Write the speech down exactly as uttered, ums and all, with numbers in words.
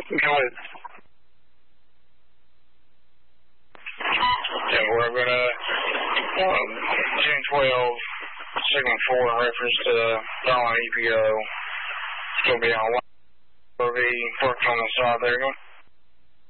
Go ahead. Yeah, we're going to um, June twelfth, signal four in reference to the Dawn E P O. It's going to be on R V, parked on the side there.